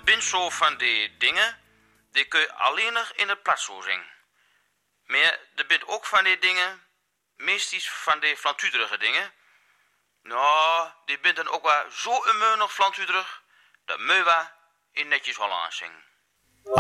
bent zo van die dingen, die kun je alleen nog in het platzo zingen. Maar er bent ook van die dingen, meestal van die flantuderige dingen. Nou, die bent dan ook wel zo nog flantuderig, dat me wel in netjes Hollands zingen.